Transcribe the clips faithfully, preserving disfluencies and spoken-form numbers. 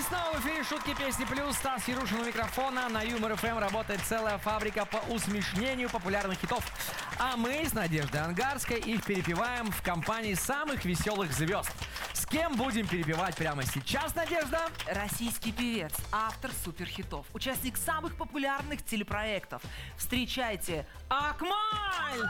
снова в эфире «Шутки, песни плюс». Стас Ярушин у микрофона. На Юмор эф эм работает целая фабрика по усмешнению популярных хитов. А мы с Надеждой Ангарской их перепеваем в компании самых веселых звезд. С кем будем перепевать прямо сейчас, Надежда? Российский певец, автор суперхитов, участник самых популярных телепроектов. Встречайте, Акмаль!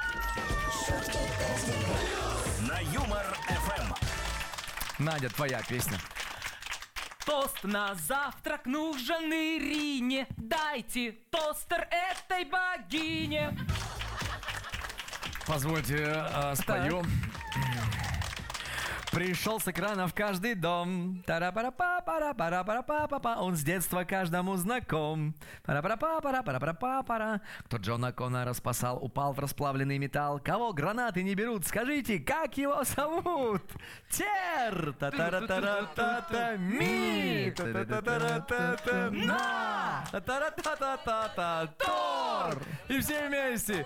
На Юмор эф эм. Надя, твоя песня. Тост на завтрак нужен Ирине. Дайте тостер этой богине. Позвольте, э, спою. Пришел с экрана в каждый дом. Тара-пара-па-пара-пара-пара-па-па. Он с детства каждому знаком. Пара-пара-па-пара-пара-пара-пара. Кто Джона Коннора спасал, упал в расплавленный металл. Кого гранаты не берут, скажите, как его зовут? Тер! Та-та-ра-та-ра-та-та. Ми! Та-та-та-ра-та-та. На! Та-та-ра-та-та-та-та. Тор! И все вместе.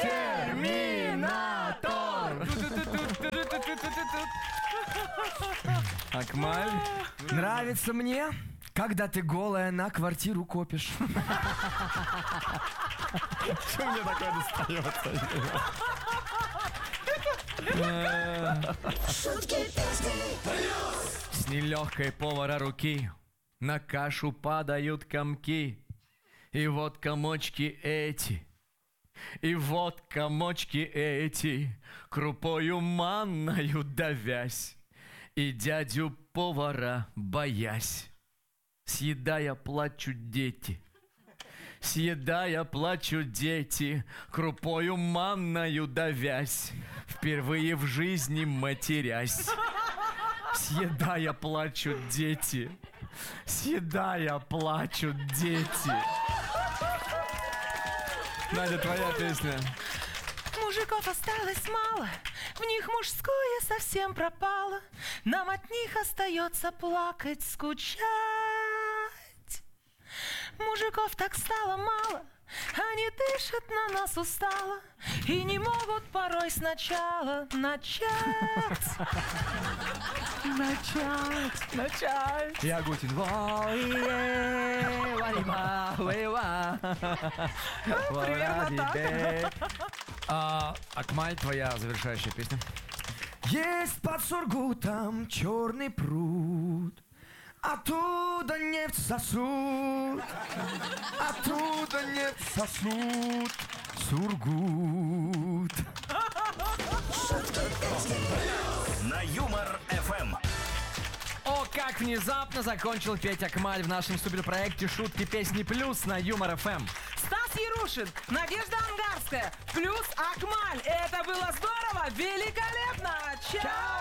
Терминатор! Акмаль, Нравится мне, когда ты голая на квартиру копишь. что мне такое достается? С нелегкой повара руки на кашу падают комки. И вот комочки эти, и вот комочки эти, крупою манною давясь, и дядю повара боясь. Съедая плачут дети, съедая плачут дети, крупою манною давясь, впервые в жизни матерясь. Съедая плачут дети, съедая плачут дети. Надя, твоя песня. Мужиков осталось мало, в них мужское совсем пропало. Нам от них остается плакать, скучать. Мужиков так стало мало, они дышат на нас устало и не могут порой сначала начать. Начать, начать. Ягутин. Примерно так. А, Акмаль, твоя завершающая песня. Есть под Сургутом черный пруд, оттуда нефть сосуд, оттуда нефть сосуд, Сургут. На Юмор эф эм. О, как внезапно закончил петь Акмаль в нашем суперпроекте «Шутки, песни плюс» на Юмор эф эм. Стас Ярушин, Надежда Ангарская, плюс Акмаль. Это было здорово, великолепно. Чао!